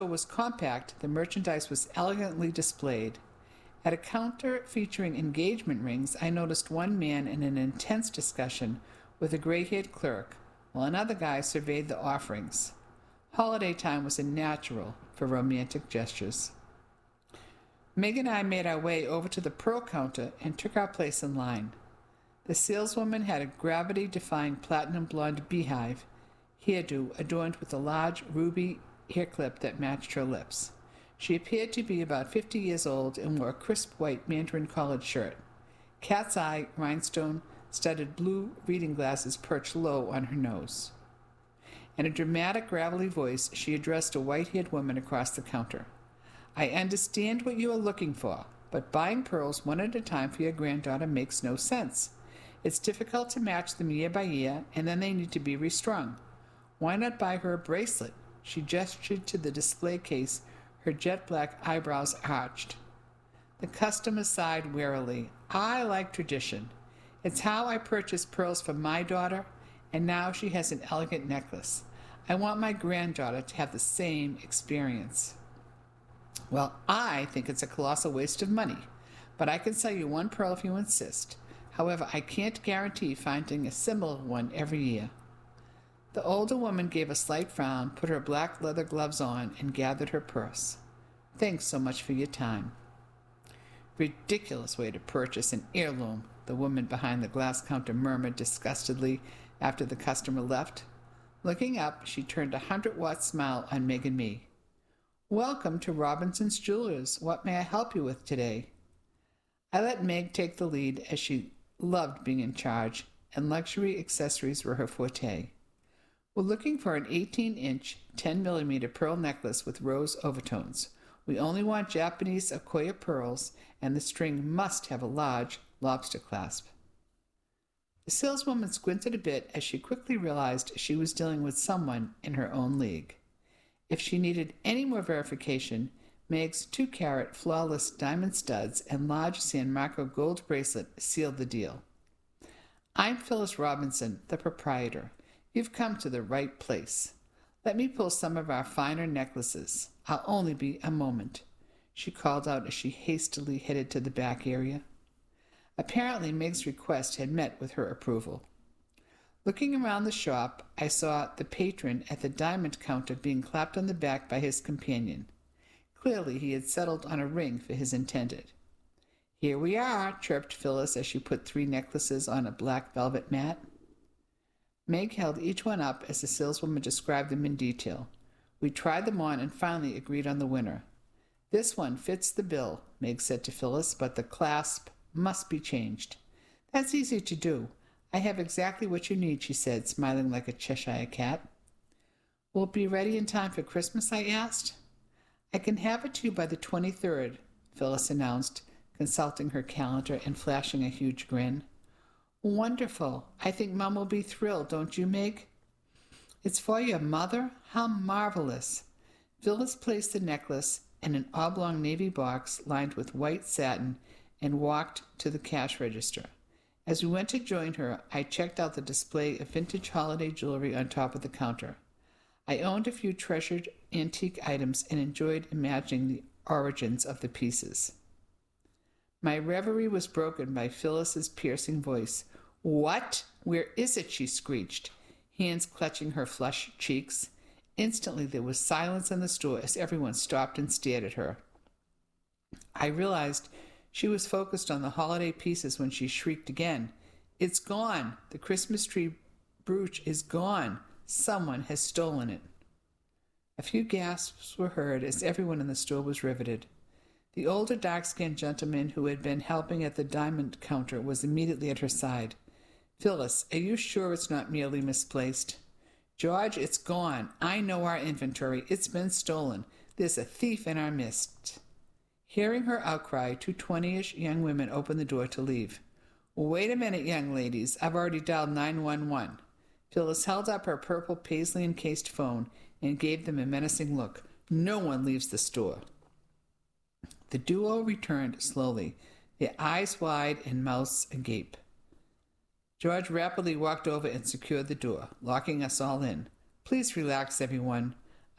was compact, the merchandise was elegantly displayed. At a counter featuring engagement rings, I noticed one man in an intense discussion with a gray-haired clerk, while another guy surveyed the offerings. Holiday time was a natural for romantic gestures. Meg and I made our way over to the pearl counter and took our place in line. The saleswoman had a gravity-defying platinum blonde beehive hairdo adorned with a large ruby hair clip that matched her lips. She appeared to be about 50 years old and wore a crisp white Mandarin collared shirt. Cat's eye, rhinestone-studded blue reading glasses perched low on her nose. In a dramatic, gravelly voice, she addressed a white-haired woman across the counter. "I understand what you are looking for, but buying pearls one at a time for your granddaughter makes no sense. It's difficult to match them year by year, and then they need to be restrung. Why not buy her a bracelet?" She gestured to the display case, her jet-black eyebrows arched. The customer sighed wearily. "I like tradition. It's how I purchased pearls for my daughter, and now she has an elegant necklace. I want my granddaughter to have the same experience." "Well, I think it's a colossal waste of money, but I can sell you one pearl if you insist. However, I can't guarantee finding a similar one every year." The older woman gave a slight frown, put her black leather gloves on, and gathered her purse. "Thanks so much for your time." "Ridiculous way to purchase an heirloom," the woman behind the glass counter murmured disgustedly after the customer left. Looking up, she turned a 100-watt smile on Meg and me. "Welcome to Robinson's Jewelers. What may I help you with today?" I let Meg take the lead, as she loved being in charge, and luxury accessories were her forte. "We're looking for an 18-inch, 10-millimeter pearl necklace with rose overtones. We only want Japanese Akoya pearls, and the string must have a large lobster clasp." The saleswoman squinted a bit as she quickly realized she was dealing with someone in her own league. If she needed any more verification, Meg's 2-carat flawless diamond studs and large San Marco gold bracelet sealed the deal. "I'm Phyllis Robinson, the proprietor. You've come to the right place. Let me pull some of our finer necklaces. I'll only be a moment," she called out as she hastily headed to the back area. Apparently, Meg's request had met with her approval. Looking around the shop, I saw the patron at the diamond counter being clapped on the back by his companion. Clearly, he had settled on a ring for his intended. "Here we are," chirped Phyllis as she put 3 necklaces on a black velvet mat. Meg held each one up as the saleswoman described them in detail. We tried them on and finally agreed on the winner. "This one fits the bill," Meg said to Phyllis, "but the clasp must be changed." "That's easy to do. I have exactly what you need," she said, smiling like a Cheshire cat. "Will it be ready in time for Christmas?" I asked. "I can have it to you by the 23rd, Phyllis announced, consulting her calendar and flashing a huge grin. "Wonderful. I think Mom will be thrilled, don't you, Meg?" "It's for your mother? How marvelous!" Phyllis placed the necklace in an oblong navy box lined with white satin and walked to the cash register. As we went to join her, I checked out the display of vintage holiday jewelry on top of the counter. I owned a few treasured antique items and enjoyed imagining the origins of the pieces. My reverie was broken by Phyllis's piercing voice. "What? Where is it?" she screeched, hands clutching her flushed cheeks. Instantly there was silence in the store as everyone stopped and stared at her. I realized she was focused on the holiday pieces when she shrieked again. "It's gone! The Christmas tree brooch is gone! Someone has stolen it!" A few gasps were heard as everyone in the store was riveted. The older dark-skinned gentleman who had been helping at the diamond counter was immediately at her side. "Phyllis, are you sure it's not merely misplaced?" "George, it's gone. I know our inventory. It's been stolen. There's a thief in our midst." Hearing her outcry, 2 20-ish young women opened the door to leave. "Wait a minute, young ladies. I've already dialed 911. Phyllis held up her purple paisley-encased phone and gave them a menacing look. "No one leaves the store." The duo returned slowly, their eyes wide and mouths agape. George rapidly walked over and secured the door, locking us all in. "Please relax, everyone.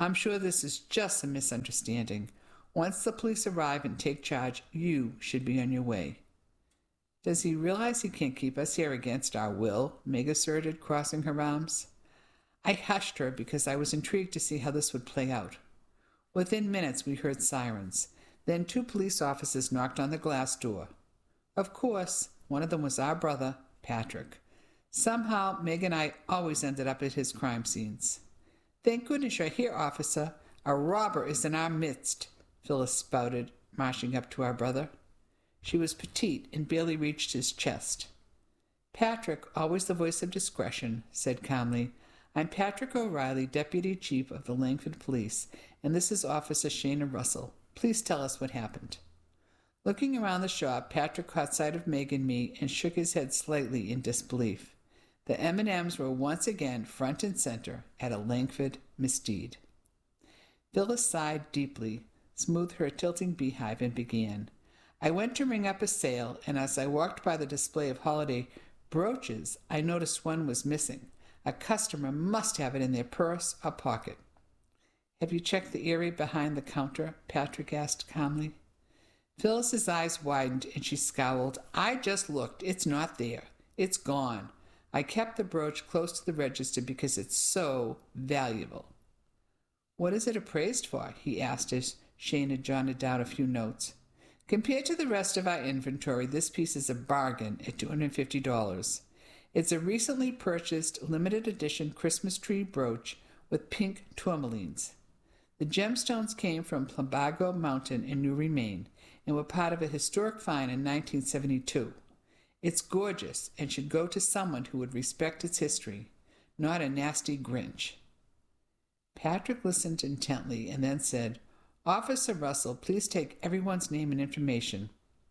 I'm sure this is just a misunderstanding. Once the police arrive and take charge, you should be on your way." "Does he realize he can't keep us here against our will?" Meg asserted, crossing her arms. I hushed her because I was intrigued to see how this would play out. Within minutes we heard sirens. Then 2 police officers knocked on the glass door. Of course, one of them was our brother, Patrick. Somehow, Meg and I always ended up at his crime scenes. "Thank goodness you're here, officer. A robber is in our midst," Phyllis spouted, marching up to our brother. She was petite and barely reached his chest. Patrick, always the voice of discretion, said calmly, "I'm Patrick O'Reilly, Deputy Chief of the Langford Police, and this is Officer Shana Russell. Please tell us what happened." Looking around the shop, Patrick caught sight of Meg and me and shook his head slightly in disbelief. The M&Ms were once again front and center at a Langford misdeed. Phyllis sighed deeply, smoothed her tilting beehive, and began. "I went to ring up a sale, and as I walked by the display of holiday brooches, I noticed one was missing. A customer must have it in their purse or pocket." "Have you checked the area behind the counter?" Patrick asked calmly. Phyllis's eyes widened and she scowled. "I just looked. It's not there. It's gone. I kept the brooch close to the register because it's so valuable." "What is it appraised for?" he asked as Shana jotted down a few notes. "Compared to the rest of our inventory, this piece is a bargain at $250. It's a recently purchased limited edition Christmas tree brooch with pink tourmalines. The gemstones came from Plumbago Mountain in Newry, Maine, and were part of a historic find in 1972. It's gorgeous and should go to someone who would respect its history, not a nasty Grinch." Patrick listened intently and then said, "Officer Russell, please take everyone's name and information."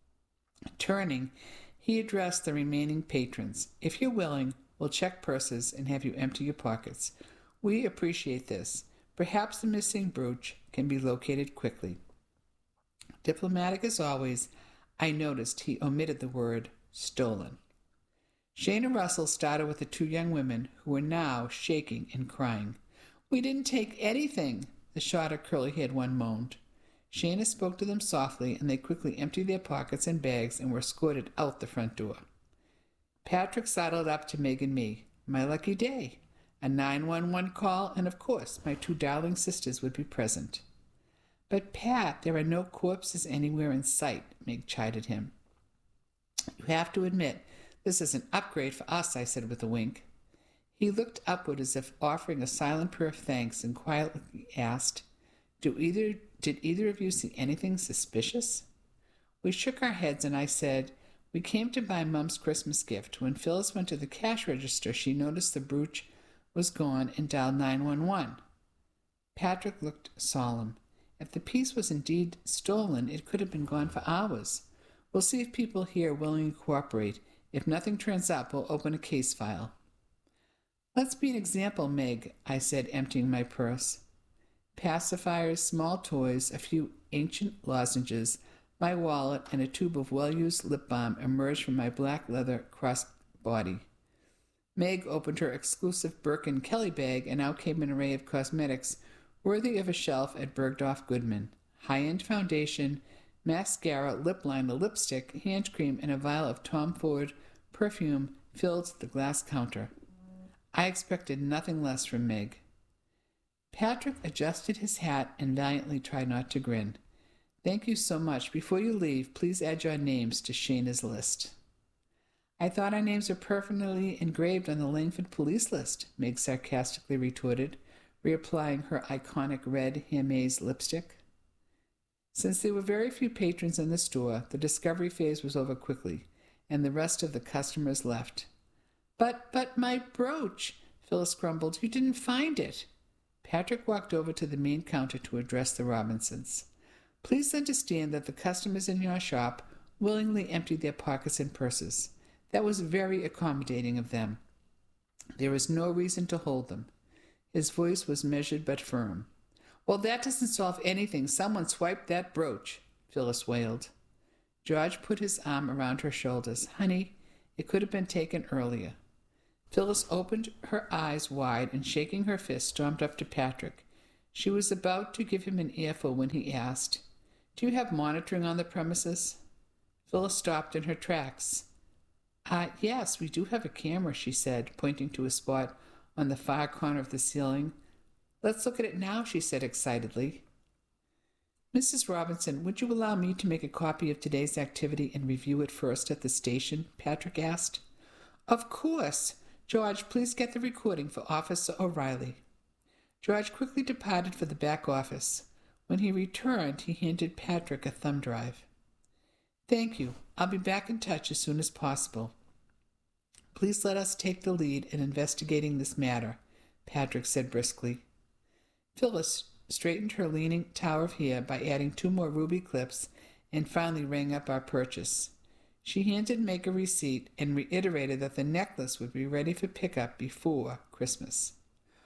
Turning, he addressed the remaining patrons. "If you're willing, we'll check purses and have you empty your pockets. We appreciate this. Perhaps the missing brooch can be located quickly." Diplomatic as always, I noticed he omitted the word stolen. Shana Russell started with the 2 young women, who were now shaking and crying. "We didn't take anything," the shorter, curly-haired one moaned. Shana spoke to them softly, and they quickly emptied their pockets and bags and were escorted out the front door. Patrick sidled up to Meg and me. My lucky day. A 911 call, and of course my 2 darling sisters would be present. "But, Pat, there are no corpses anywhere in sight," Meg chided him. "You have to admit, this is an upgrade for us," I said with a wink. He looked upward as if offering a silent prayer of thanks and quietly asked, Did either of you see anything suspicious?" We shook our heads, and I said, "We came to buy Mum's Christmas gift. When Phyllis went to the cash register, she noticed the brooch was gone and dialed 911. Patrick looked solemn. "If the piece was indeed stolen, it could have been gone for hours. We'll see if people here willingly cooperate. If nothing turns up, we'll open a case file." "Let's be an example, Meg," I said, emptying my purse. Pacifiers, small toys, a few ancient lozenges, my wallet, and a tube of well-used lip balm emerged from my black leather crossbody. Meg opened her exclusive Birkin Kelly bag, and out came an array of cosmetics worthy of a shelf at Bergdorf Goodman. High-end foundation, mascara, lip liner, lipstick, hand cream, and a vial of Tom Ford perfume filled the glass counter. I expected nothing less from Meg. Patrick adjusted his hat and valiantly tried not to grin. "Thank you so much. Before you leave, please add your names to Shana's list." "I thought our names were permanently engraved on the Langford police list," Meg sarcastically retorted, reapplying her iconic red Hermes lipstick. Since there were very few patrons in the store, the discovery phase was over quickly, and the rest of the customers left. But my brooch," Phyllis grumbled. "You didn't find it." Patrick walked over to the main counter to address the Robinsons. "Please understand that the customers in your shop willingly emptied their pockets and purses. That was very accommodating of them. There is no reason to hold them." His voice was measured but firm. "Well, that doesn't solve anything. Someone swiped that brooch," Phyllis wailed. George put his arm around her shoulders. "Honey, it could have been taken earlier." Phyllis opened her eyes wide and, shaking her fist, stormed up to Patrick. She was about to give him an earful when he asked, "Do you have monitoring on the premises?" Phyllis stopped in her tracks. Yes, we do have a camera," she said, pointing to a spot on the far corner of the ceiling. "Let's look at it now," she said excitedly. "Mrs. Robinson, would you allow me to make a copy of today's activity and review it first at the station?" Patrick asked. "Of course. George, please get the recording for Officer O'Reilly." George quickly departed for the back office. When he returned, he handed Patrick a thumb drive. "Thank you. I'll be back in touch as soon as possible. Please let us take the lead in investigating this matter," Patrick said briskly. Phyllis straightened her leaning tower of hair by adding 2 more ruby clips and finally rang up our purchase. She handed Meg a receipt and reiterated that the necklace would be ready for pickup before Christmas.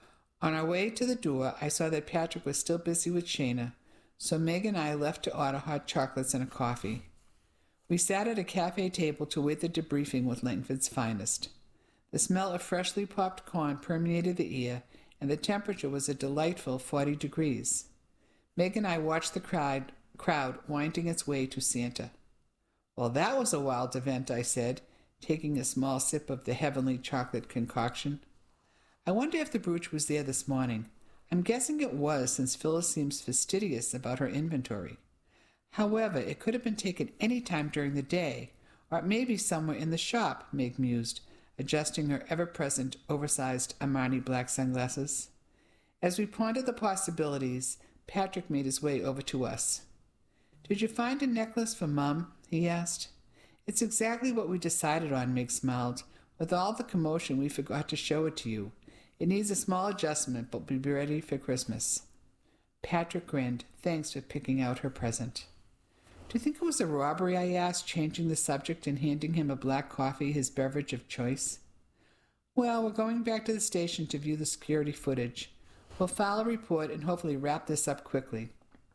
On our way to the door, I saw that Patrick was still busy with Shayna, so Meg and I left to order hot chocolates and a coffee. We sat at a cafe table to wait the debriefing with Langford's finest. The smell of freshly popped corn permeated the air, and the temperature was a delightful 40 degrees. Meg and I watched the crowd winding its way to Santa. "Well, that was a wild event," I said, taking a small sip of the heavenly chocolate concoction. "I wonder if the brooch was there this morning. I'm guessing it was, since Phyllis seems fastidious about her inventory. However, it could have been taken any time during the day, or it may be somewhere in the shop," Meg mused, adjusting her ever-present, oversized Armani black sunglasses. As we pondered the possibilities, Patrick made his way over to us. "Did you find a necklace for Mum?" he asked. "It's exactly what we decided on," Meg smiled. "With all the commotion, we forgot to show it to you. It needs a small adjustment, but will be ready for Christmas." Patrick grinned. "Thanks for picking out her present." "Do you think it was a robbery?" I asked, changing the subject and handing him a black coffee, his beverage of choice. "Well, we're going back to the station to view the security footage. We'll file a report and hopefully wrap this up quickly."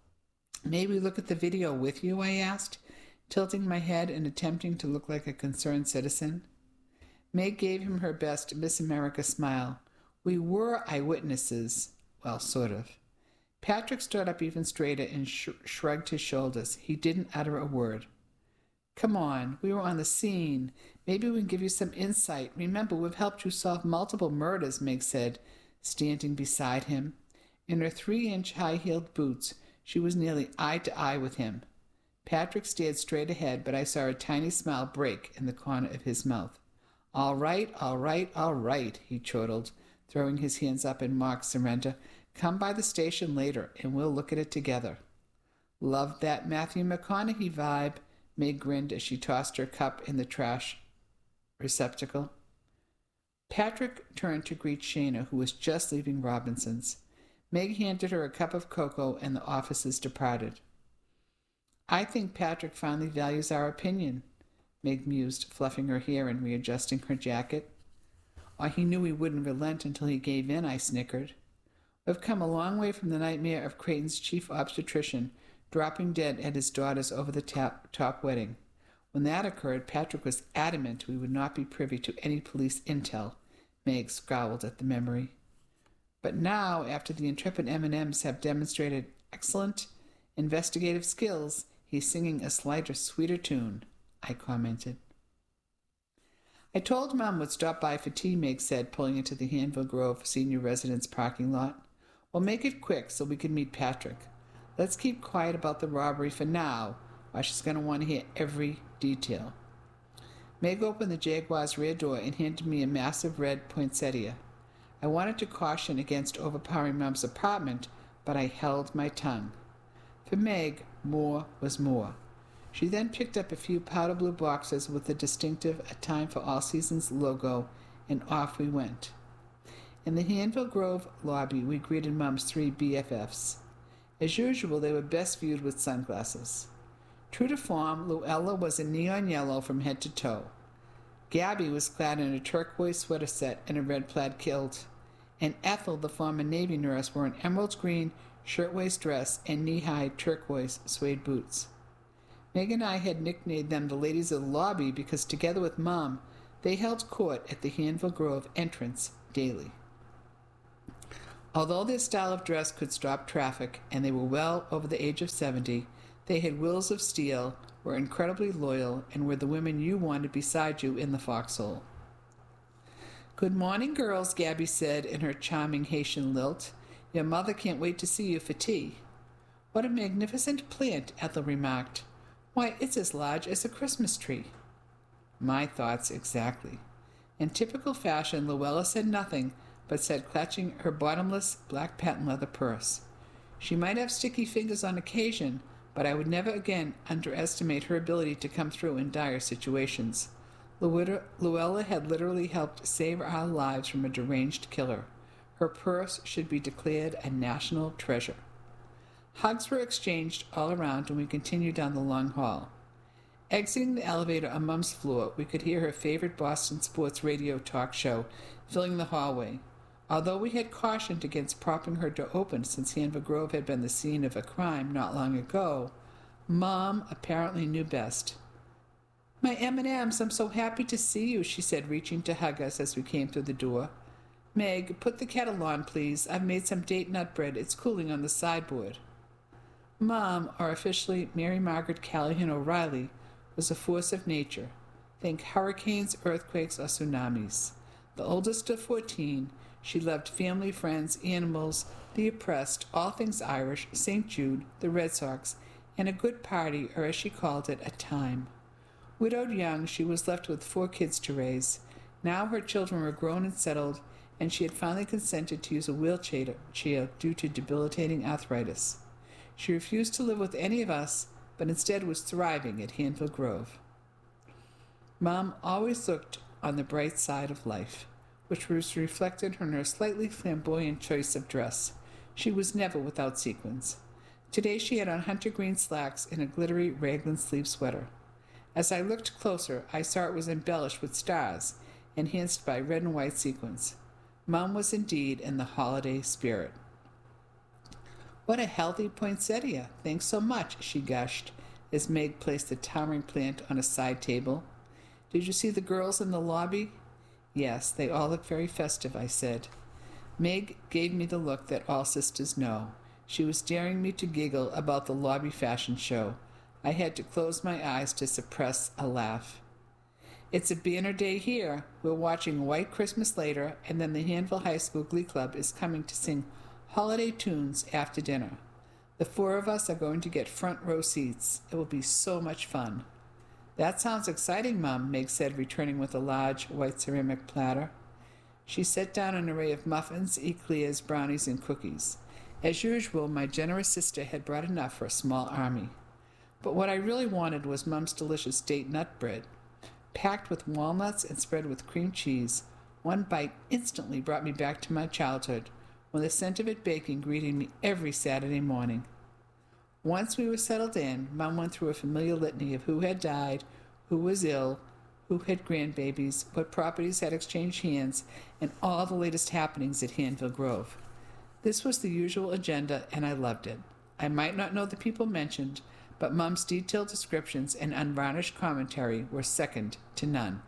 "May we look at the video with you?" I asked, tilting my head and attempting to look like a concerned citizen. Meg gave him her best Miss America smile. "We were eyewitnesses. Well, sort of." Patrick stood up even straighter and shrugged his shoulders. He didn't utter a word. "Come on, we were on the scene. Maybe we can give you some insight. Remember, we've helped you solve multiple murders," Meg said, standing beside him. In her 3-inch high-heeled boots, she was nearly eye to eye with him. Patrick stared straight ahead, but I saw a tiny smile break in the corner of his mouth. All right, he chortled, throwing his hands up in mock surrender. "Come by the station later, and we'll look at it together." "Love that Matthew McConaughey vibe," Meg grinned as she tossed her cup in the trash receptacle. Patrick turned to greet Shayna, who was just leaving Robinson's. Meg handed her a cup of cocoa, and the officers departed. "I think Patrick finally values our opinion," Meg mused, fluffing her hair and readjusting her jacket. "Or he knew he wouldn't relent until he gave in," I snickered. "We've come a long way from the nightmare of Creighton's chief obstetrician dropping dead at his daughter's over-the-top wedding. When that occurred, Patrick was adamant we would not be privy to any police intel." Meg scowled at the memory. "But now, after the intrepid M&Ms have demonstrated excellent investigative skills, he's singing a slighter, sweeter tune," I commented. "I told Mom would stop by for tea," Meg said, pulling into the Hanville Grove senior residence parking lot. "We'll make it quick so we can meet Patrick. Let's keep quiet about the robbery for now, or she's going to want to hear every detail." Meg opened the Jaguar's rear door and handed me a massive red poinsettia. I wanted to caution against overpowering Mom's apartment, but I held my tongue. For Meg, more was more. She then picked up a few powder blue boxes with the distinctive "A Time for All Seasons" logo, and off we went. In the Hanville Grove lobby, we greeted Mom's 3 BFFs. As usual, they were best viewed with sunglasses. True to form, Luella was in neon yellow from head to toe. Gabby was clad in a turquoise sweater set and a red plaid kilt, and Ethel, the former Navy nurse, wore an emerald green shirtwaist dress and knee-high turquoise suede boots. Meg and I had nicknamed them the ladies of the lobby because, together with Mom, they held court at the Hanville Grove entrance daily. Although their style of dress could stop traffic, and they were well over the age of 70, they had wills of steel, were incredibly loyal, and were the women you wanted beside you in the foxhole. "Good morning, girls," Gabby said in her charming Haitian lilt. "Your mother can't wait to see you for tea." "What a magnificent plant," Ethel remarked. "Why, it's as large as a Christmas tree." My thoughts exactly. In typical fashion, Luella said nothing, but sat clutching her bottomless black patent leather purse. She might have sticky fingers on occasion, but I would never again underestimate her ability to come through in dire situations. Luella had literally helped save our lives from a deranged killer. Her purse should be declared a national treasure. Hugs were exchanged all around, and we continued down the long hall. Exiting the elevator on Mum's floor, we could hear her favorite Boston sports radio talk show filling the hallway. Although we had cautioned against propping her door open since Hanville Grove had been the scene of a crime not long ago, Mom apparently knew best. "My M&Ms, I'm so happy to see you," she said, reaching to hug us as we came through the door. "Meg, put the kettle on, please. I've made some date nut bread. It's cooling on the sideboard." Mom, or officially Mary Margaret Callahan O'Reilly, was a force of nature. Think hurricanes, earthquakes, or tsunamis. The oldest of 14, she loved family, friends, animals, the oppressed, all things Irish, St. Jude, the Red Sox, and a good party, or as she called it, a time. Widowed young, she was left with 4 kids to raise. Now her children were grown and settled, and she had finally consented to use a wheelchair due to debilitating arthritis. She refused to live with any of us, but instead was thriving at Hanville Grove. Mom always looked on the bright side of life, which was reflected in her slightly flamboyant choice of dress. She was never without sequins. Today she had on hunter green slacks and a glittery raglan sleeve sweater. As I looked closer, I saw it was embellished with stars, enhanced by red and white sequins. Mom was indeed in the holiday spirit. "What a healthy poinsettia! Thanks so much," she gushed, as Meg placed the towering plant on a side table. "Did you see the girls in the lobby?" "Yes, they all look very festive," I said. Meg gave me the look that all sisters know. She was daring me to giggle about the lobby fashion show. I had to close my eyes to suppress a laugh. "It's a banner day here. We're watching White Christmas later, and then the Hanville High School Glee Club is coming to sing holiday tunes after dinner. The 4 of us are going to get front row seats. It will be so much fun." "That sounds exciting, Mum," Meg said, returning with a large white ceramic platter. She set down an array of muffins, eclairs, brownies, and cookies. As usual, my generous sister had brought enough for a small army. But what I really wanted was Mum's delicious date nut bread. Packed with walnuts and spread with cream cheese, one bite instantly brought me back to my childhood, when the scent of it baking greeted me every Saturday morning. Once we were settled in, Mum went through a familiar litany of who had died, who was ill, who had grandbabies, what properties had exchanged hands, and all the latest happenings at Hanville Grove. This was the usual agenda, and I loved it. I might not know the people mentioned, but Mum's detailed descriptions and unvarnished commentary were second to none.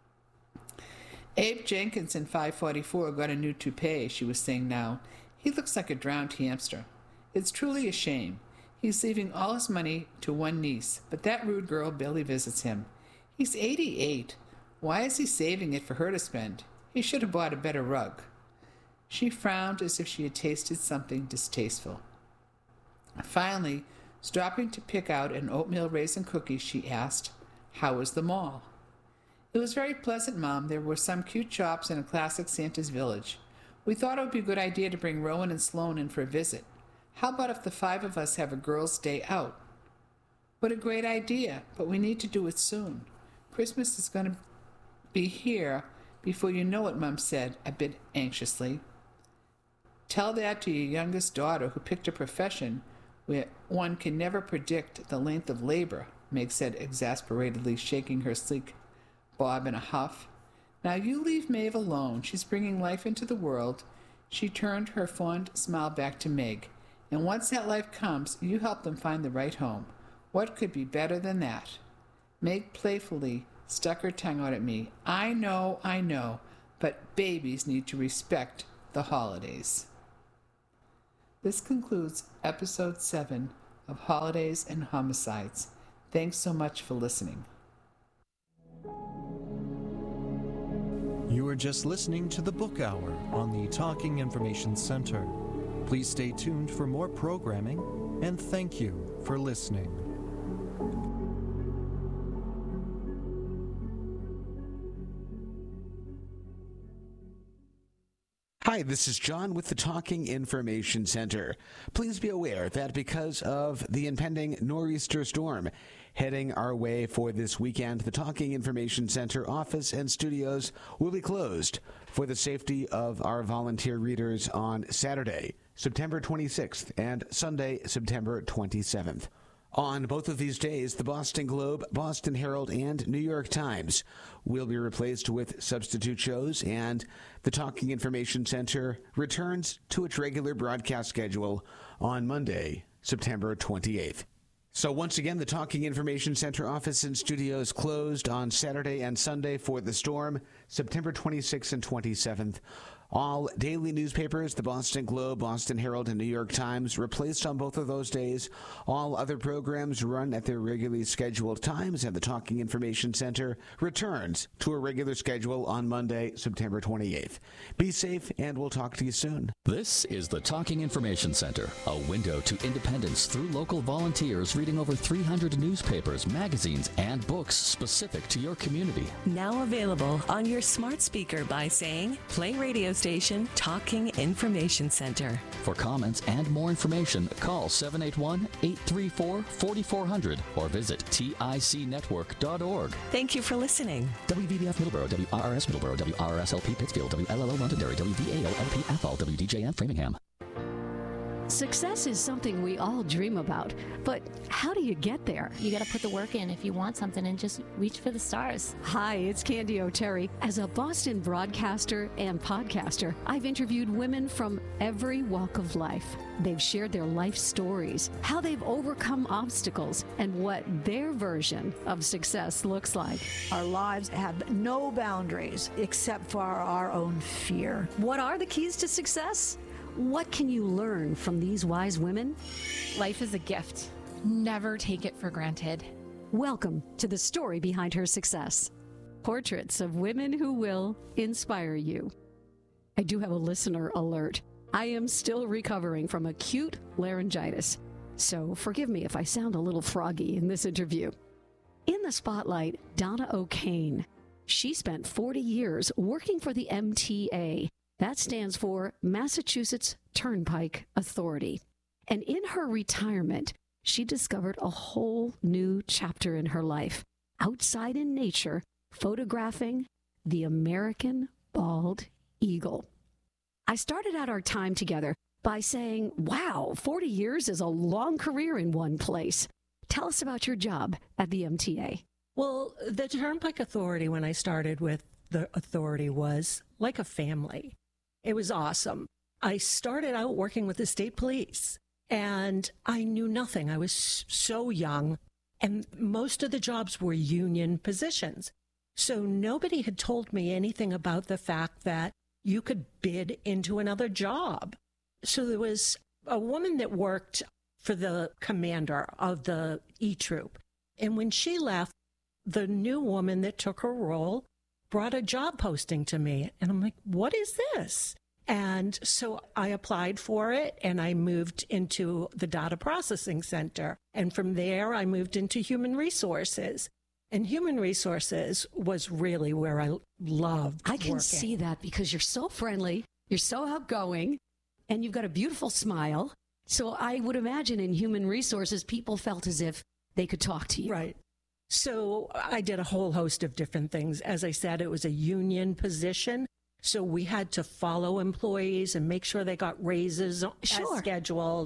"Abe Jenkins in 544 got a new toupee," she was saying now. "He looks like a drowned hamster. It's truly a shame. He's leaving all his money to one niece, but that rude girl barely visits him. He's 88. Why is he saving it for her to spend? He should have bought a better rug." She frowned as if she had tasted something distasteful. Finally, stopping to pick out an oatmeal raisin cookie, she asked, "How was the mall?" "It was very pleasant, Mom. There were some cute shops and a classic Santa's village. We thought it would be a good idea to bring Rowan and Sloan in for a visit. How about if the 5 of us have a girls' day out?" "What a great idea, but we need to do it soon. Christmas is going to be here before you know it," Mum said, a bit anxiously. "Tell that to your youngest daughter who picked a profession where one can never predict the length of labor," Meg said exasperatedly, shaking her sleek bob in a huff. "Now you leave Maeve alone. She's bringing life into the world." She turned her fond smile back to Meg. "And once that life comes, you help them find the right home. What could be better than that?" Meg playfully stuck her tongue out at me. I know, but babies need to respect the holidays." This concludes episode 7 of Holidays and Homicides. Thanks so much for listening. You are just listening to the Book Hour on the Talking Information Center. Please stay tuned for more programming, and thank you for listening. Hi, this is John with the Talking Information Center. Please be aware that because of the impending nor'easter storm heading our way for this weekend, the Talking Information Center office and studios will be closed for the safety of our volunteer readers on Saturday, September 26th, and Sunday, September 27th. On both of these days, the Boston Globe, Boston Herald, and New York Times will be replaced with substitute shows, and the Talking Information Center returns to its regular broadcast schedule on Monday, September 28th. So once again, the Talking Information Center office and studios closed on Saturday and Sunday for the storm, September 26th and 27th. All daily newspapers, the Boston Globe, Boston Herald, and New York Times, replaced on both of those days. All other programs run at their regularly scheduled times, and the Talking Information Center returns to a regular schedule on Monday, September 28th. Be safe, and we'll talk to you soon. This is the Talking Information Center, a window to independence through local volunteers reading over 300 newspapers, magazines, and books specific to your community. Now available on your smart speaker by saying, play radio station Talking Information Center. For comments and more information, call 781-834-4400 or visit ticnetwork.org. Thank you for listening. WVBF Middleborough, WRRS Middleborough, WRSLP Pittsfield, WLLO Londonderry, WVAO-LP Athol, WDJM Framingham. Success is something we all dream about, but how do you get there? You got to put the work in if you want something and just reach for the stars. Hi, it's Candy O'Terry. As a Boston broadcaster and podcaster, I've interviewed women from every walk of life. They've shared their life stories, how they've overcome obstacles, and what their version of success looks like. Our lives have no boundaries except for our own fear. What are the keys to success? What can you learn from these wise women? Life is a gift. Never take it for granted. Welcome to the story behind her success. Portraits of women who will inspire you. I do have a listener alert. I am still recovering from acute laryngitis, so forgive me if I sound a little froggy in this interview. In the spotlight, Donna O'Kane. She spent 40 years working for the MTA. That stands for Massachusetts Turnpike Authority. And in her retirement, she discovered a whole new chapter in her life, outside in nature, photographing the American bald eagle. I started out our time together by saying, wow, 40 years is a long career in one place. Tell us about your job at the MTA. Well, the Turnpike Authority, when I started with the authority, was like a family. It was awesome. I started out working with the state police, and I knew nothing. I was so young, and most of the jobs were union positions. So nobody had told me anything about the fact that you could bid into another job. So there was a woman that worked for the commander of the E-Troop, and when she left, the new woman that took her role brought a job posting to me. And I'm like, what is this? And so I applied for it, and I moved into the data processing center. And from there, I moved into human resources. And human resources was really where I loved I can working. see that because you're so friendly, you're so outgoing, and you've got a beautiful smile. So I would imagine in human resources, people felt as if they could talk to you. Right. So I did a whole host of different things. As I said, it was a union position. So we had to follow employees and make sure they got raises as scheduled.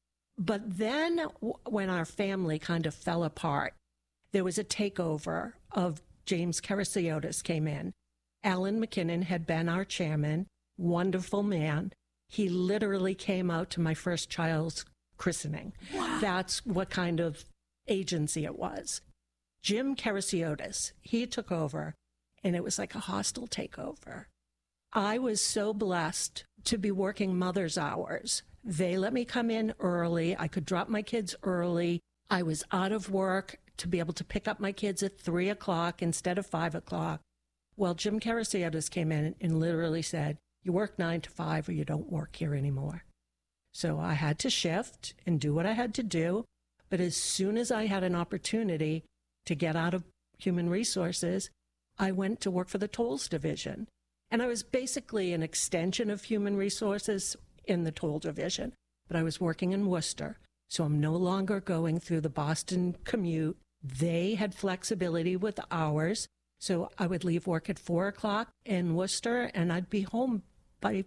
But then when our family kind of fell apart, there was a takeover of James Karasiotis came in. Alan McKinnon had been our chairman, wonderful man. He literally came out to my first child's christening. Wow. That's what kind of agency it was. Jim Karasiotis, he took over, and it was like a hostile takeover. I was so blessed to be working mother's hours They let me come in early. I could drop my kids early. I was out of work to be able to pick up my kids at 3 o'clock instead of 5 o'clock. Well, Jim Karasiotis came in and literally said, you work 9 to 5 or you don't work here anymore. So I had to shift and do what I had to do. But as soon as I had an opportunity to get out of human resources, I went to work for the tolls division. And I was basically an extension of human resources in the toll division. But I was working in Worcester. So I'm no longer going through the Boston commute. They had flexibility with hours. So I would leave work at 4 o'clock in Worcester and I'd be home by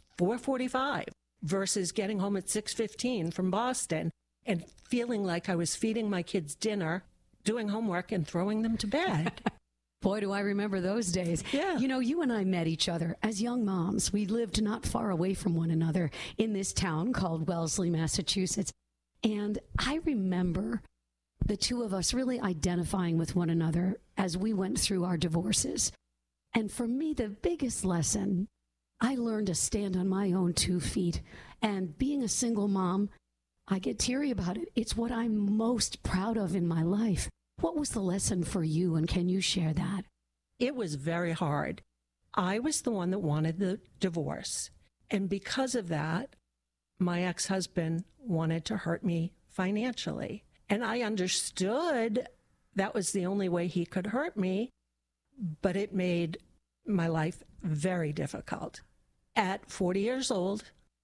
4:45 versus getting home at 6:15 from Boston and feeling like I was feeding my kids dinner, doing homework, and throwing them to bed. Boy, do I remember those days. Yeah. You know, you and I met each other as young moms. We lived not far away from one another in this town called Wellesley, Massachusetts. And I remember the two of us really identifying with one another as we went through our divorces. And for me, the biggest lesson, I learned to stand on my own 2 feet. And being a single mom, I get teary about it. It's what I'm most proud of in my life. What was the lesson for you, and can you share that? It was very hard. I was the one that wanted the divorce. And because of that, my ex-husband wanted to hurt me financially. And I understood that was the only way he could hurt me, but it made my life very difficult. At 40 years old,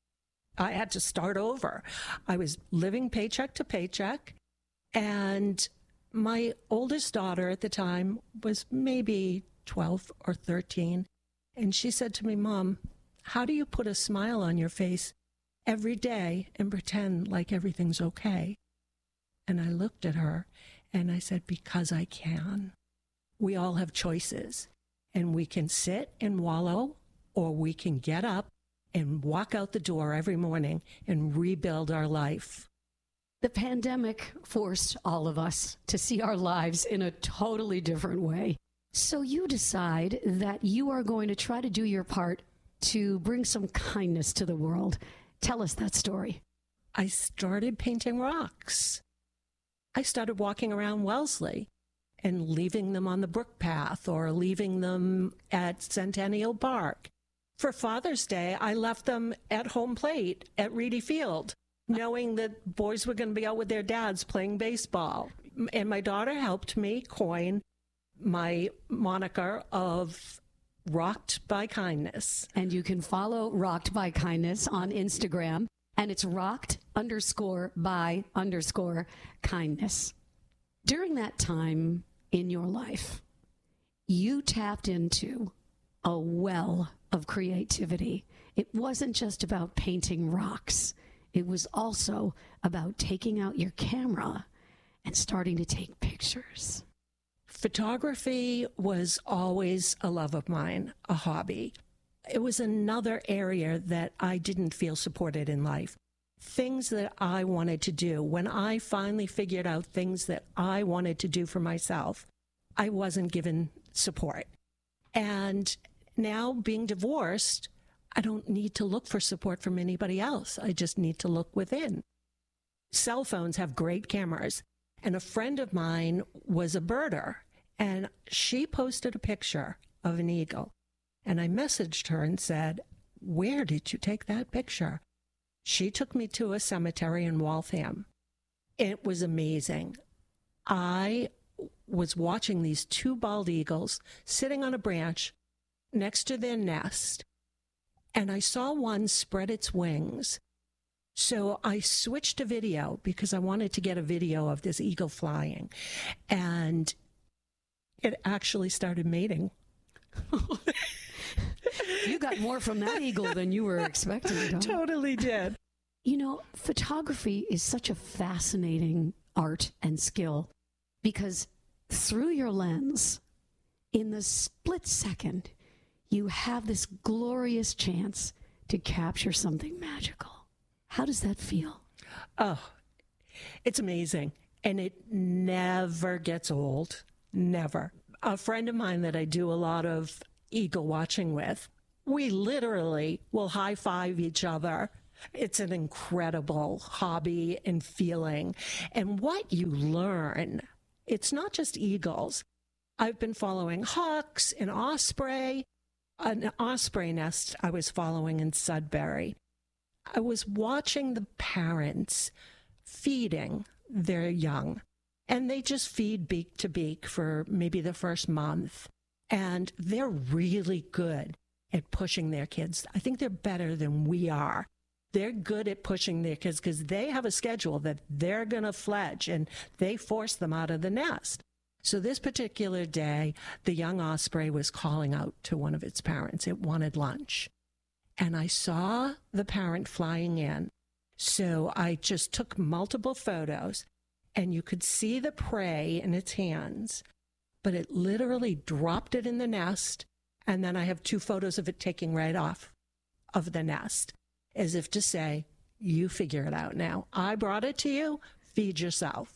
I had to start over. I was living paycheck to paycheck, and my oldest daughter at the time was maybe 12 or 13, and she said to me, Mom, how do you put a smile on your face every day and pretend like everything's okay? And I looked at her and I said, because I can. We all have choices, and we can sit and wallow, or we can get up and walk out the door every morning and rebuild our life. The pandemic forced all of us to see our lives in a totally different way. So you decide that you are going to try to do your part to bring some kindness to the world. Tell us that story. I started painting rocks. I started walking around Wellesley and leaving them on the brook path or leaving them at Centennial Park. For Father's Day, I left them at home plate at Reedy Field, knowing that boys were going to be out with their dads playing baseball. And my daughter helped me coin my moniker of Rocked by Kindness. And you can follow Rocked by Kindness on Instagram, and it's rocked_by_kindness. During that time in your life, you tapped into a well of creativity. It wasn't just about painting rocks. It was also about taking out your camera and starting to take pictures. Photography was always a love of mine, a hobby. It was another area that I didn't feel supported in life. Things that I wanted to do. When I finally figured out things that I wanted to do for myself, I wasn't given support. And now, being divorced, I don't need to look for support from anybody else. I just need to look within. Cell phones have great cameras. And a friend of mine was a birder, and she posted a picture of an eagle. And I messaged her and said, where did you take that picture? She took me to a cemetery in Waltham. It was amazing. I was watching these 2 bald eagles sitting on a branch next to their nest, and I saw one spread its wings. So I switched to video because I wanted to get a video of this eagle flying, and it actually started mating. You got more from that eagle than you were expecting, Dawn. Totally did. You know, photography is such a fascinating art and skill because through your lens, in the split second, you have this glorious chance to capture something magical. How does that feel? Oh, it's amazing. And it never gets old. Never. A friend of mine that I do a lot of eagle watching with, we literally will high-five each other It's an incredible hobby and feeling. And what you learn, it's not just eagles. I've been following hawks and osprey. An osprey nest I was following in Sudbury. I was watching the parents feeding their young, and they just feed beak to beak for maybe the first month. And they're really good at pushing their kids. I think they're better than we are. They're good at pushing their kids because they have a schedule that they're going to fledge, and they force them out of the nest. So this particular day, the young osprey was calling out to one of its parents. It wanted lunch. And I saw the parent flying in. So I just took multiple photos, and you could see the prey in its hands, but it literally dropped it in the nest. And then I have 2 photos of it taking right off of the nest, as if to say, you figure it out now. I brought it to you. Feed yourself.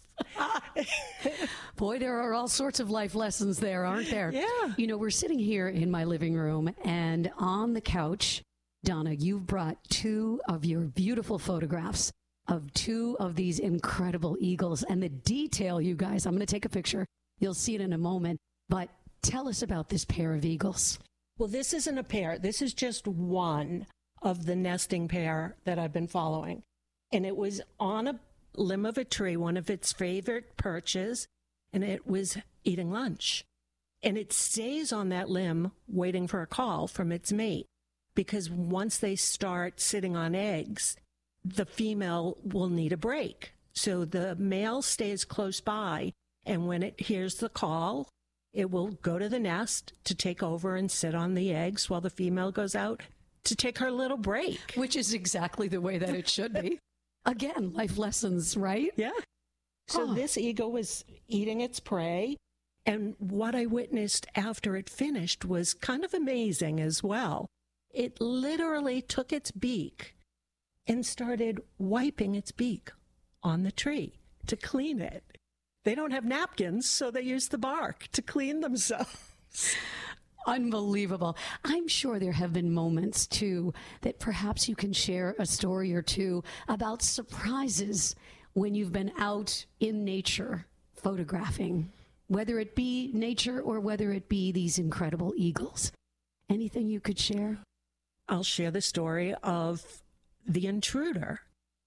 Boy, there are all sorts of life lessons there, aren't there? Yeah. You know, we're sitting here in my living room, and on the couch, Donna, you've brought 2 of your beautiful photographs of 2 of these incredible eagles. And the detail, you guys, I'm going to take a picture. You'll see it in a moment. But tell us about this pair of eagles. Well, this isn't a pair. This is just one of the nesting pair that I've been following. And it was on a limb of a tree, one of its favorite perches, and it was eating lunch. And it stays on that limb waiting for a call from its mate, because once they start sitting on eggs, the female will need a break. So the male stays close by, and when it hears the call, it will go to the nest to take over and sit on the eggs while the female goes out to take her little break. Which is exactly the way that it should be. Again, life lessons, right? Yeah. So this eagle was eating its prey, and what I witnessed after it finished was kind of amazing as well. It literally took its beak and started wiping its beak on the tree to clean it. They don't have napkins, so they use the bark to clean themselves. Unbelievable. I'm sure there have been moments, too, that perhaps you can share a story or 2 about surprises when you've been out in nature photographing, whether it be nature or whether it be these incredible eagles. Anything you could share? I'll share the story of the intruder.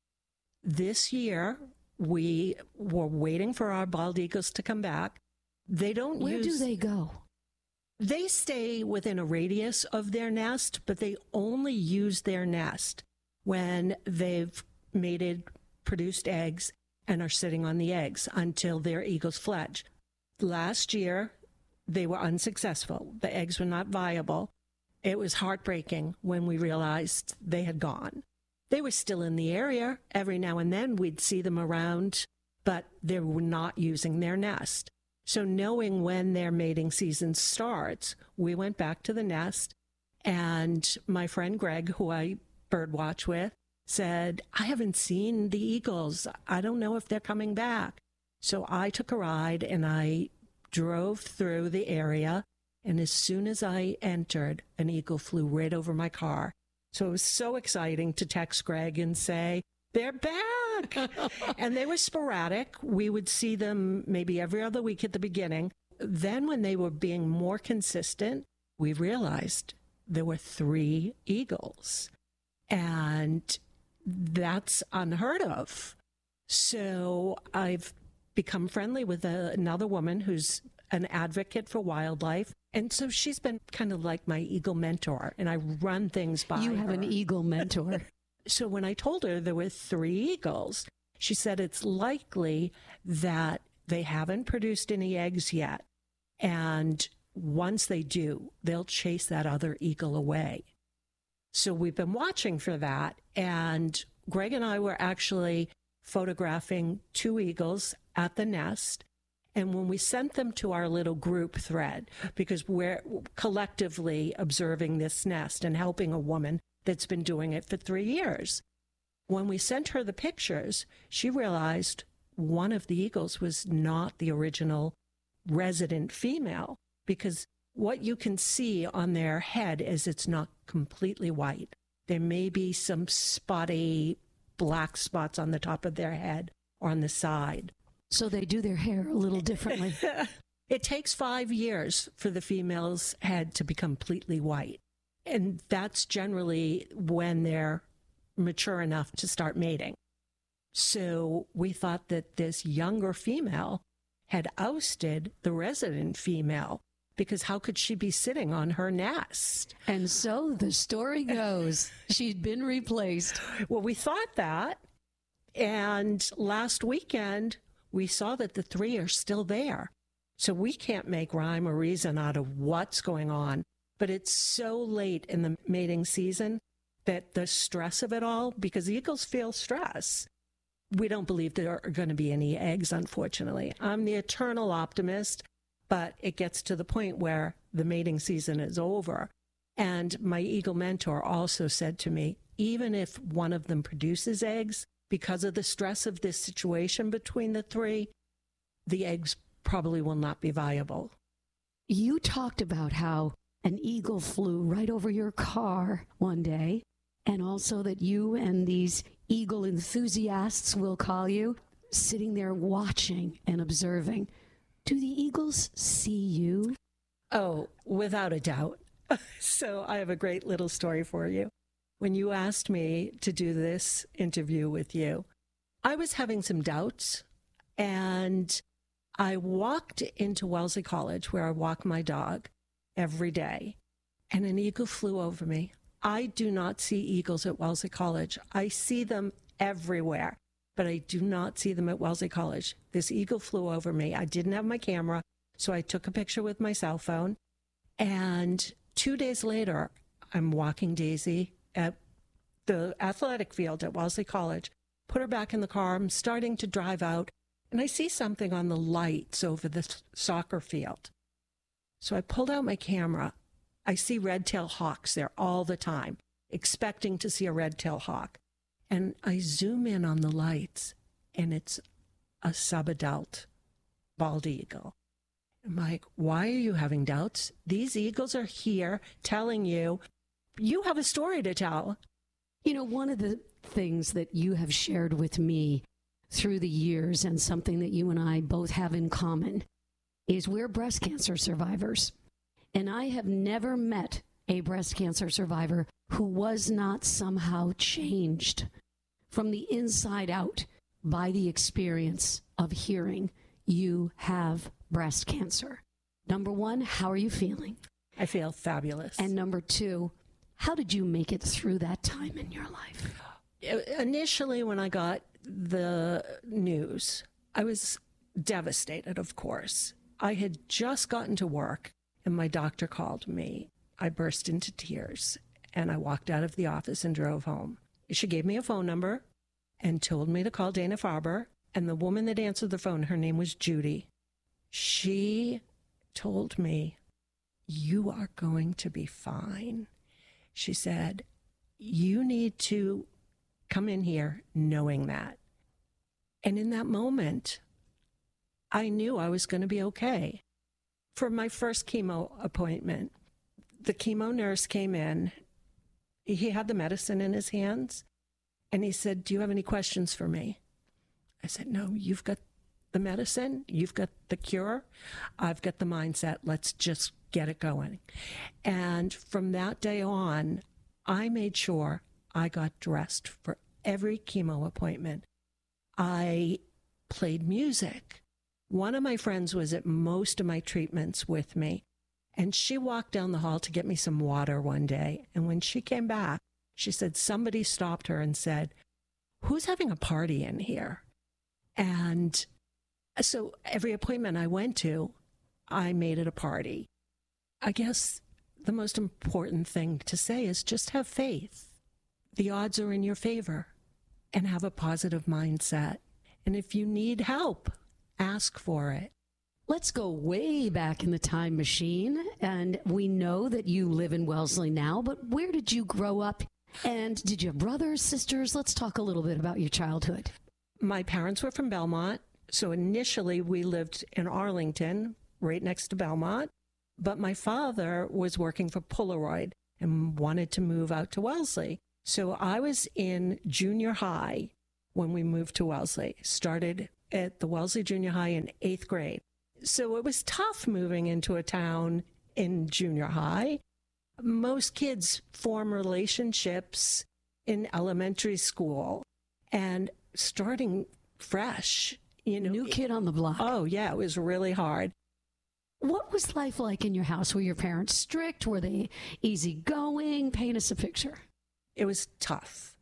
This year, we were waiting for our bald eagles to come back. They don't Where use... do they go? They stay within a radius of their nest, but they only use their nest when they've mated, produced eggs, and are sitting on the eggs until their eagles fledge. Last year, they were unsuccessful. The eggs were not viable. It was heartbreaking when we realized they had gone. They were still in the area. Every now and then we'd see them around, but they were not using their nest. So knowing when their mating season starts, we went back to the nest, and my friend Greg, who I birdwatch with, said, I haven't seen the eagles. I don't know if they're coming back. So I took a ride, and I drove through the area, and as soon as I entered, an eagle flew right over my car. So it was so exciting to text Greg and say, they're back. And they were sporadic. We would see them maybe every other week at the beginning. Then when they were being more consistent, we realized there were 3 eagles. And that's unheard of. So I've become friendly with another woman who's an advocate for wildlife. And so she's been kind of like my eagle mentor, and I run things by her. You have an eagle mentor. So when I told her there were 3 eagles, she said it's likely that they haven't produced any eggs yet. And once they do, they'll chase that other eagle away. So we've been watching for that. And Greg and I were actually photographing 2 eagles at the nest. And when we sent them to our little group thread, because we're collectively observing this nest and helping a woman that's been doing it for 3 years. When we sent her the pictures, she realized one of the eagles was not the original resident female, because what you can see on their head is it's not completely white. There may be some spotty black spots on the top of their head or on the side. So they do their hair a little differently. It takes 5 years for the female's head to be completely white. And that's generally when they're mature enough to start mating. So we thought that this younger female had ousted the resident female, because how could she be sitting on her nest? And so the story goes, she'd been replaced. Well, we thought that. And last weekend, we saw that the 3 are still there. So we can't make rhyme or reason out of what's going on. But it's so late in the mating season that the stress of it all, because eagles feel stress, we don't believe there are going to be any eggs, unfortunately. I'm the eternal optimist, but it gets to the point where the mating season is over. And my eagle mentor also said to me, even if one of them produces eggs, because of the stress of this situation between the 3, the eggs probably will not be viable. You talked about how an eagle flew right over your car one day, and also that you and these eagle enthusiasts, we'll call you, sitting there watching and observing. Do the eagles see you? Oh, without a doubt. So I have a great little story for you. When you asked me to do this interview with you, I was having some doubts, and I walked into Wellesley College, where I walk my dog every day, and an eagle flew over me. I do not see eagles at Wellesley College. I see them everywhere, but I do not see them at Wellesley College. This eagle flew over me. I didn't have my camera, so I took a picture with my cell phone. And 2 days later, I'm walking Daisy at the athletic field at Wellesley College, put her back in the car. I'm starting to drive out, and I see something on the lights over the soccer field. So I pulled out my camera. I see red-tailed hawks there all the time, expecting to see a red-tailed hawk. And I zoom in on the lights, and it's a subadult bald eagle. I'm like, why are you having doubts? These eagles are here telling you, you have a story to tell. You know, one of the things that you have shared with me through the years, and something that you and I both have in common, is we're breast cancer survivors. And I have never met a breast cancer survivor who was not somehow changed from the inside out by the experience of hearing you have breast cancer. Number one, how are you feeling? I feel fabulous. And number two, how did you make it through that time in your life? Initially, when I got the news, I was devastated, of course. I had just gotten to work, and my doctor called me. I burst into tears, and I walked out of the office and drove home. She gave me a phone number and told me to call Dana-Farber, and the woman that answered the phone, her name was Judy. She told me, you are going to be fine. She said, you need to come in here knowing that. And in that moment, I knew I was going to be okay. For my first chemo appointment, the chemo nurse came in. He had the medicine in his hands, and he said, do you have any questions for me? I said, no, you've got the medicine, you've got the cure, I've got the mindset, let's just get it going. And from that day on, I made sure I got dressed for every chemo appointment. I played music. One of my friends was at most of my treatments with me, and she walked down the hall to get me some water one day. And when she came back, she said somebody stopped her and said, who's having a party in here? And so every appointment I went to, I made it a party. I guess the most important thing to say is just have faith. The odds are in your favor, and have a positive mindset. And if you need help, ask for it. Let's go way back in the time machine. And we know that you live in Wellesley now, but where did you grow up? And did you have brothers, sisters? Let's talk a little bit about your childhood. My parents were from Belmont. So initially we lived in Arlington, right next to Belmont. But my father was working for Polaroid and wanted to move out to Wellesley. So I was in junior high when we moved to Wellesley, started at the Wellesley Junior High in 8th grade. So it was tough moving into a town in junior high. Most kids form relationships in elementary school, and starting fresh, New kid on the block. Oh, yeah, it was really hard. What was life like in your house? Were your parents strict? Were they easygoing? Paint us a picture. It was tough.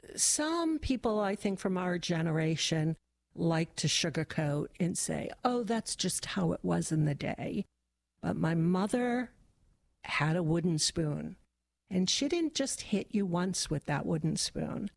Some people, I think, from our generation like to sugarcoat and say, oh, that's just how it was in the day. But my mother had a wooden spoon, and she didn't just hit you once with that wooden spoon.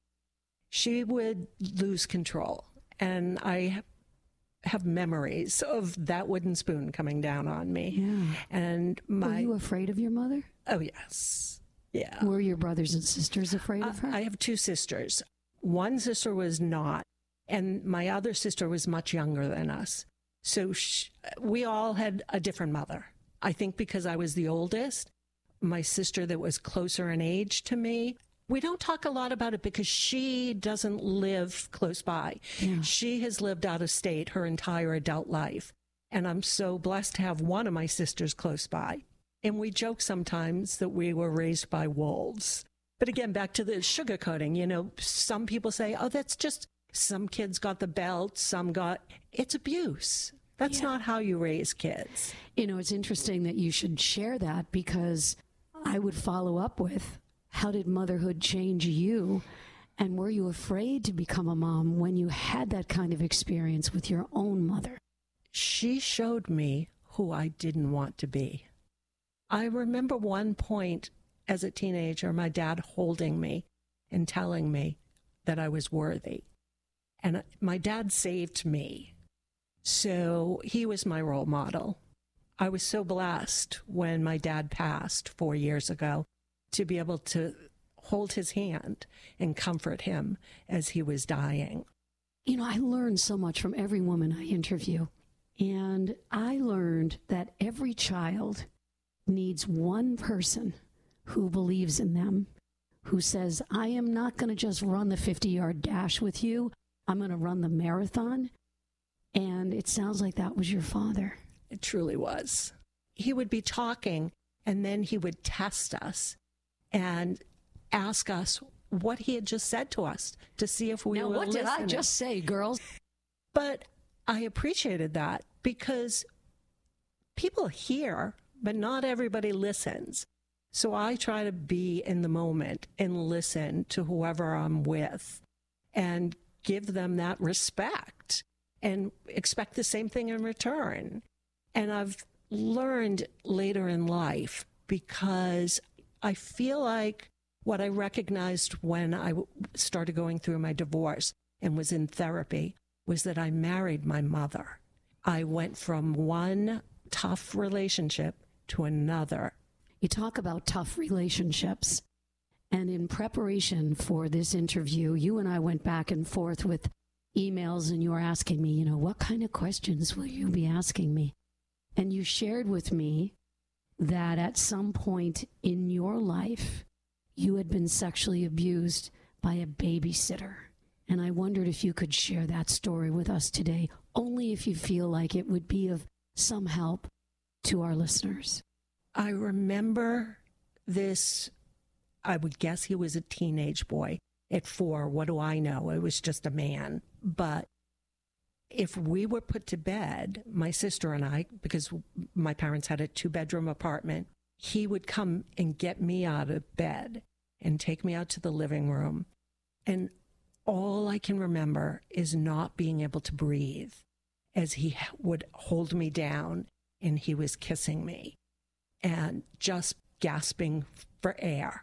She would lose control. And I have memories of that wooden spoon coming down on me. Yeah. And Were you afraid of your mother? Oh, yes. Yeah. Were your brothers and sisters afraid of her? I have 2 sisters. One sister was not, and my other sister was much younger than us. So we all had a different mother. I think because I was the oldest, my sister that was closer in age to me, we don't talk a lot about it because she doesn't live close by. Yeah. She has lived out of state her entire adult life. And I'm so blessed to have one of my sisters close by. And we joke sometimes that we were raised by wolves. But again, back to the sugarcoating, some people say, oh, that's just some kids got the belt, it's abuse. That's not how you raise kids. It's interesting that you should share that, because I would follow up with, how did motherhood change you? And were you afraid to become a mom when you had that kind of experience with your own mother? She showed me who I didn't want to be. I remember one point as a teenager, my dad holding me and telling me that I was worthy. And my dad saved me. So he was my role model. I was so blessed when my dad passed 4 years ago to be able to hold his hand and comfort him as he was dying. I learned so much from every woman I interview. And I learned that every child needs one person who believes in them, who says, I am not going to just run the 50-yard dash with you. I'm going to run the marathon. And it sounds like that was your father. It truly was. He would be talking, and then he would test us and ask us what he had just said to us to see if we were listening. Now, what did I just say, girls? But I appreciated that, because people hear, but not everybody listens. So I try to be in the moment and listen to whoever I'm with and give them that respect and expect the same thing in return. And I've learned later in life, because I feel like what I recognized when I started going through my divorce and was in therapy was that I married my mother. I went from one tough relationship to another. You talk about tough relationships. And in preparation for this interview, you and I went back and forth with emails, and you were asking me, what kind of questions will you be asking me? And you shared with me that at some point in your life, you had been sexually abused by a babysitter. And I wondered if you could share that story with us today, only if you feel like it would be of some help to our listeners. I remember this, I would guess he was a teenage boy at 4. What do I know? It was just a man. But if we were put to bed, my sister and I, because my parents had a 2-bedroom apartment, he would come and get me out of bed and take me out to the living room. And all I can remember is not being able to breathe as he would hold me down and he was kissing me and just gasping for air.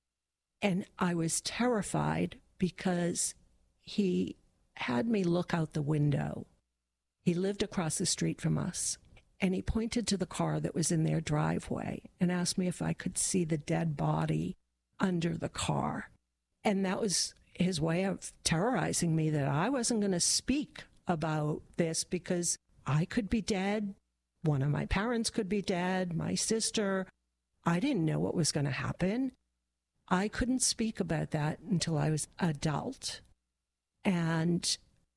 And I was terrified because he had me look out the window. He lived across the street from us, and he pointed to the car that was in their driveway and asked me if I could see the dead body under the car. And that was his way of terrorizing me, that I wasn't going to speak about this because I could be dead. One of my parents could be dead, my sister. I didn't know what was going to happen. I couldn't speak about that until I was adult. And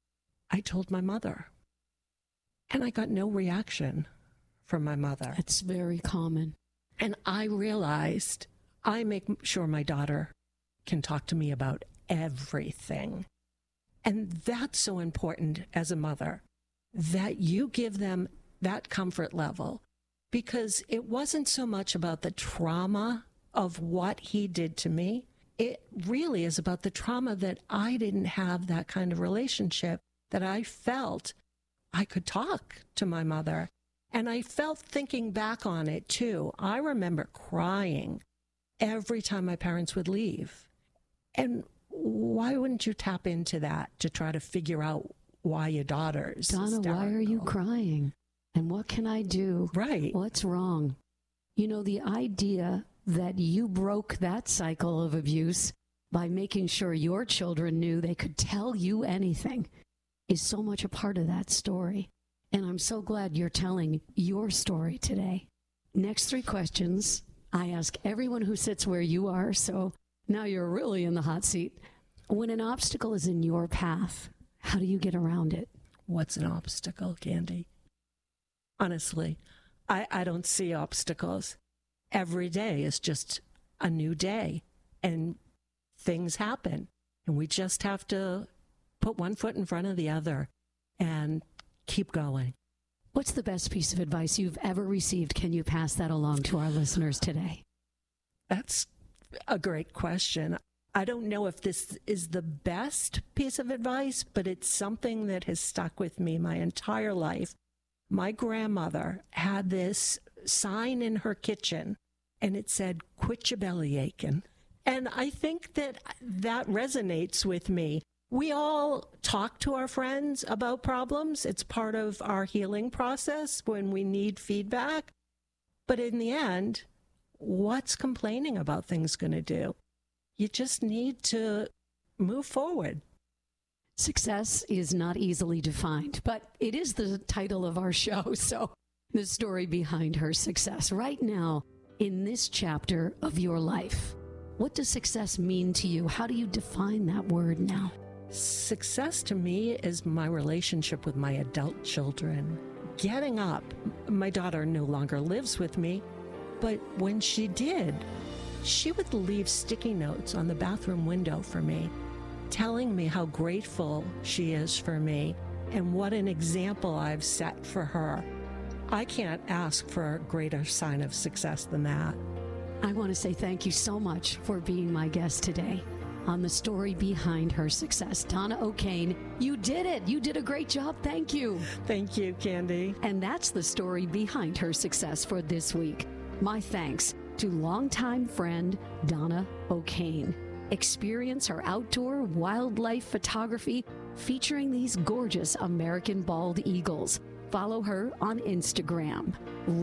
I told my mother. And I got no reaction from my mother. It's very common. And I realized I make sure my daughter can talk to me about everything. And that's so important as a mother, that you give them that comfort level, because it wasn't so much about the trauma of what he did to me. It really is about the trauma that I didn't have that kind of relationship, that I felt I could talk to my mother. And I felt, thinking back on it too, I remember crying every time my parents would leave. And why wouldn't you tap into that to try to figure out why your daughter's Donna, hysterical? why are you crying? And what can I do? Right. What's wrong? You know, the idea that you broke that cycle of abuse by making sure your children knew they could tell you anything is so much a part of that story. And I'm so glad you're telling your story today. Next 3 questions I ask everyone who sits where you are, so now you're really in the hot seat. When an obstacle is in your path, how do you get around it? What's an obstacle, Candy? Honestly, I don't see obstacles. Every day is just a new day, and things happen. And we just have to put one foot in front of the other and keep going. What's the best piece of advice you've ever received? Can you pass that along to our listeners today? That's a great question. I don't know if this is the best piece of advice, but it's something that has stuck with me my entire life. My grandmother had this sign in her kitchen, and it said, "Quit your belly aching." And I think that resonates with me. We all talk to our friends about problems. It's part of our healing process when we need feedback. But in the end, what's complaining about things going to do? You just need to move forward. Success is not easily defined, but it is the title of our show. So the story behind her success right now in this chapter of your life. What does success mean to you? How do you define that word now? Success to me is my relationship with my adult children. Getting up. My daughter no longer lives with me, but when she did, she would leave sticky notes on the bathroom window for me, telling me how grateful she is for me and what an example I've set for her. I can't ask for a greater sign of success than that. I want to say thank you so much for being my guest today on the story behind her success. Donna O'Kane, you did it. You did a great job. Thank you. Thank you, Candy. And that's the story behind her success for this week. My thanks to longtime friend Donna O'Kane. Experience her outdoor wildlife photography featuring these gorgeous American bald eagles. Follow her on Instagram,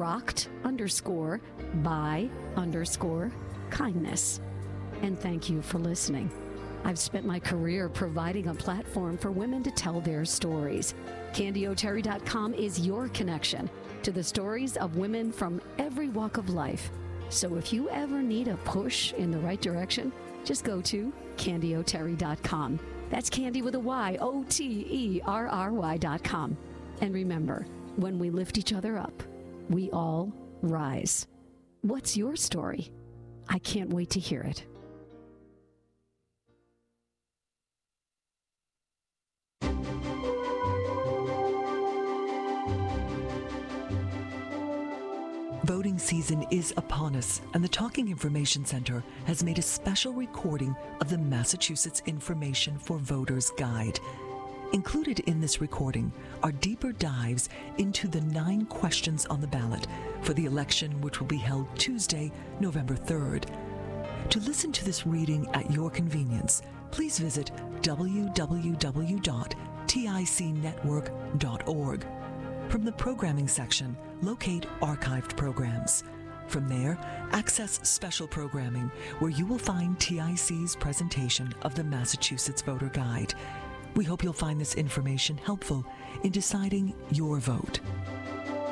rocked_by_kindness. And thank you for listening. I've spent my career providing a platform for women to tell their stories. CandyO'Terry.com is your connection to the stories of women from every walk of life. So if you ever need a push in the right direction, just go to CandyO'Terry.com. That's Candy with a Y, OTERRY.com. And remember, when we lift each other up, we all rise. What's your story? I can't wait to hear it. Voting season is upon us, and the Talking Information Center has made a special recording of the Massachusetts Information for Voters Guide. Included in this recording are deeper dives into the 9 questions on the ballot for the election, which will be held Tuesday, November 3rd. To listen to this reading at your convenience, please visit www.ticnetwork.org. From the programming section, locate archived programs. From there, access special programming, where you will find TIC's presentation of the Massachusetts Voter Guide. We hope you'll find this information helpful in deciding your vote.